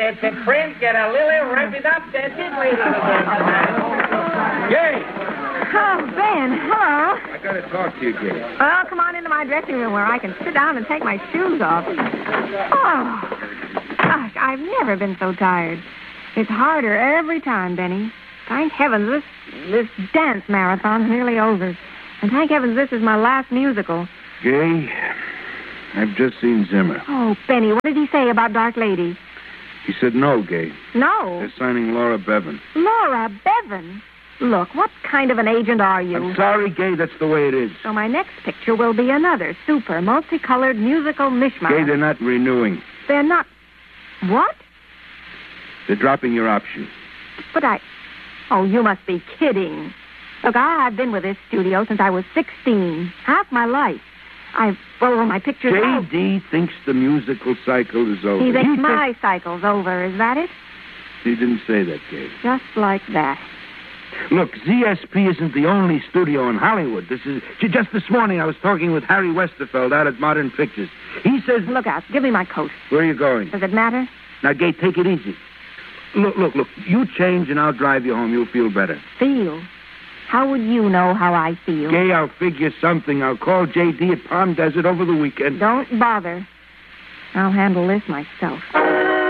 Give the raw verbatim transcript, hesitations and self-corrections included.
that's it, Prince. Get a lily, wrap it up, that's it, ladies and gentlemen. Gay! Oh, Ben, hello. I gotta talk to you, Gay. Well, come on into my dressing room where I can sit down and take my shoes off. Oh, gosh, I've never been so tired. It's harder every time, Benny. Thank heavens this this dance marathon's nearly over. And thank heavens this is my last musical. Gay, I've just seen Zimmer. Oh, Benny, what did he say about Dark Lady? He said no, Gay. No. They're signing Laura Bevan. Laura Bevan? Look, what kind of an agent are you? I'm sorry, Gay, that's the way it is. So my next picture will be another super multicolored musical mishmash. Gay, they're not renewing. They're not... What? They're dropping your option. But I... Oh, you must be kidding. Look, I, I've been with this studio since I was sixteen. Half my life. I've... Well, my pictures... J D thinks the musical cycle is over. He thinks he my cycle's over, is that it? He didn't say that, Gay. Just like that. Look, Z S P isn't the only studio in Hollywood. This is... Just this morning I was talking with Harry Westerfeld out at Modern Pictures. He says... Look out. Give me my coat. Where are you going? Does it matter? Now, Gay, take it easy. Look, look, look. You change and I'll drive you home. You'll feel better. Feel? How would you know how I feel? Gay, I'll figure something. I'll call J D at Palm Desert over the weekend. Don't bother. I'll handle this myself.